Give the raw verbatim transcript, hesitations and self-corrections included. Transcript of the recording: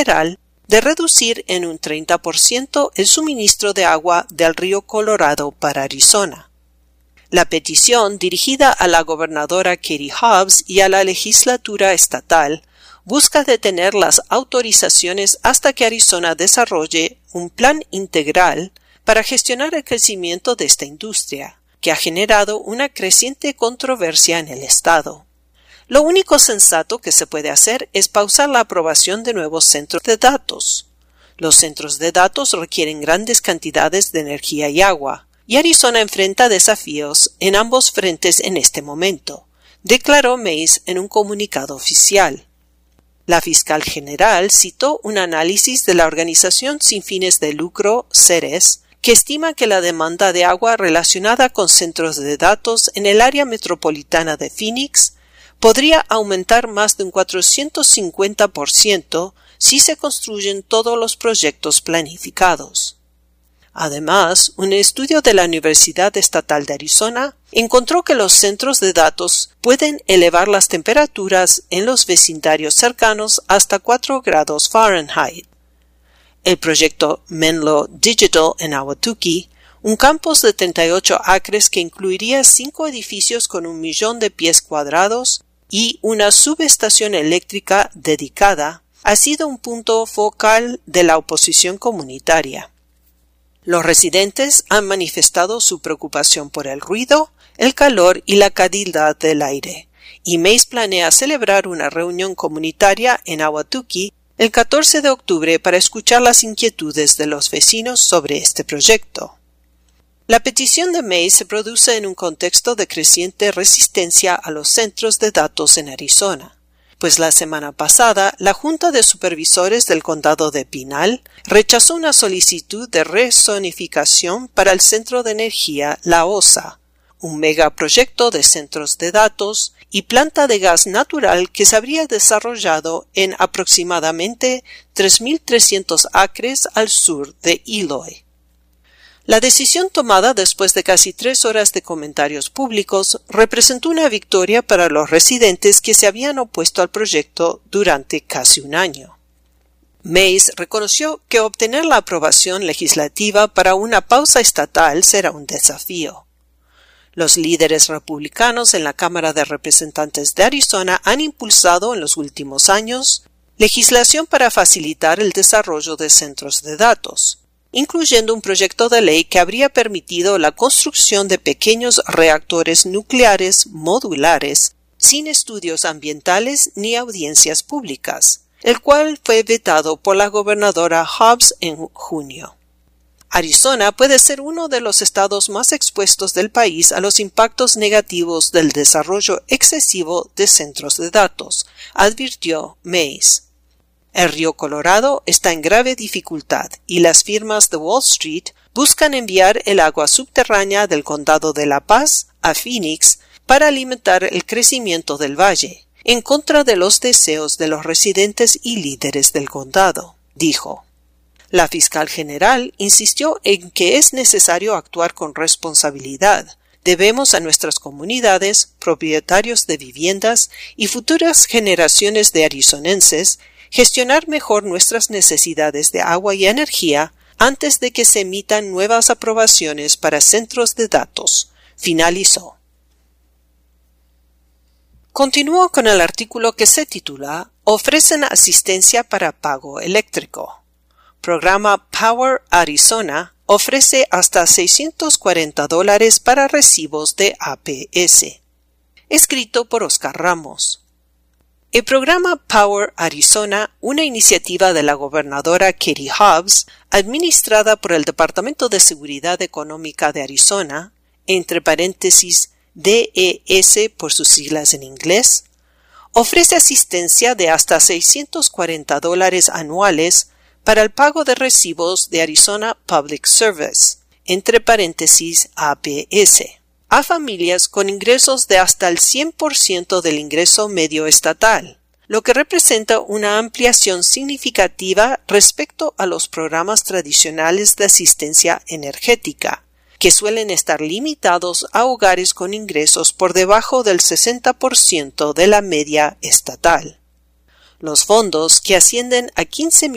federal de reducir en un treinta por ciento el suministro de agua del río Colorado para Arizona. La petición, dirigida a la gobernadora Katie Hobbs y a la legislatura estatal, busca detener las autorizaciones hasta que Arizona desarrolle un plan integral para gestionar el crecimiento de esta industria, que ha generado una creciente controversia en el estado. Lo único sensato que se puede hacer es pausar la aprobación de nuevos centros de datos. Los centros de datos requieren grandes cantidades de energía y agua, y Arizona enfrenta desafíos en ambos frentes en este momento, declaró Mays en un comunicado oficial. La fiscal general citó un análisis de la organización sin fines de lucro Ceres, que estima que la demanda de agua relacionada con centros de datos en el área metropolitana de Phoenix podría aumentar más de un cuatrocientos cincuenta por ciento si se construyen todos los proyectos planificados. Además, un estudio de la Universidad Estatal de Arizona encontró que los centros de datos pueden elevar las temperaturas en los vecindarios cercanos hasta cuatro grados Fahrenheit. El proyecto Menlo Digital en Ahwatukee, un campus de treinta y ocho acres que incluiría cinco edificios con un millón de pies cuadrados y una subestación eléctrica dedicada, ha sido un punto focal de la oposición comunitaria. Los residentes han manifestado su preocupación por el ruido, el calor y la calidad del aire, y Mays planea celebrar una reunión comunitaria en Ahwatukee el catorce de octubre para escuchar las inquietudes de los vecinos sobre este proyecto. La petición de Mays se produce en un contexto de creciente resistencia a los centros de datos en Arizona, pues la semana pasada la Junta de Supervisores del Condado de Pinal rechazó una solicitud de rezonificación para el Centro de Energía La Osa, un megaproyecto de centros de datos y planta de gas natural que se habría desarrollado en aproximadamente tres mil trescientos acres al sur de Eloy. La decisión tomada después de casi tres horas de comentarios públicos representó una victoria para los residentes que se habían opuesto al proyecto durante casi un año. Mays reconoció que obtener la aprobación legislativa para una pausa estatal será un desafío. Los líderes republicanos en la Cámara de Representantes de Arizona han impulsado en los últimos años legislación para facilitar el desarrollo de centros de datos, incluyendo un proyecto de ley que habría permitido la construcción de pequeños reactores nucleares modulares sin estudios ambientales ni audiencias públicas, el cual fue vetado por la gobernadora Hobbs en junio. Arizona puede ser uno de los estados más expuestos del país a los impactos negativos del desarrollo excesivo de centros de datos, advirtió Mays. El río Colorado está en grave dificultad y las firmas de Wall Street buscan enviar el agua subterránea del condado de La Paz a Phoenix para alimentar el crecimiento del valle, en contra de los deseos de los residentes y líderes del condado, dijo. La fiscal general insistió en que es necesario actuar con responsabilidad. Debemos a nuestras comunidades, propietarios de viviendas y futuras generaciones de arizonenses gestionar mejor nuestras necesidades de agua y energía antes de que se emitan nuevas aprobaciones para centros de datos, finalizó. Continuó con el artículo que se titula Ofrecen asistencia para pago eléctrico. Programa Power Arizona ofrece hasta seiscientos cuarenta dólares para recibos de A P S. Escrito por Oscar Ramos. El programa Power Arizona, una iniciativa de la gobernadora Katie Hobbs, administrada por el Departamento de Seguridad Económica de Arizona, entre paréntesis D E S por sus siglas en inglés, ofrece asistencia de hasta seiscientos cuarenta dólares anuales para el pago de recibos de Arizona Public Service, entre paréntesis A P S, a familias con ingresos de hasta el cien por ciento del ingreso medio estatal, lo que representa una ampliación significativa respecto a los programas tradicionales de asistencia energética, que suelen estar limitados a hogares con ingresos por debajo del sesenta por ciento de la media estatal. Los fondos, que ascienden a quince